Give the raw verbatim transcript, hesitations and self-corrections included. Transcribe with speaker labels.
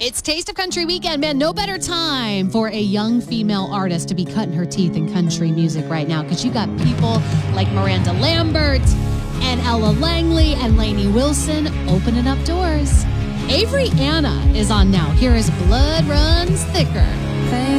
Speaker 1: It's Taste of Country Weekend, man. No better time for a young female artist to be cutting her teeth in country music right now, because you got people like Miranda Lambert and Ella Langley and Lainey Wilson opening up doors. Avery Anna is on now. Here is Blood Runs Thicker.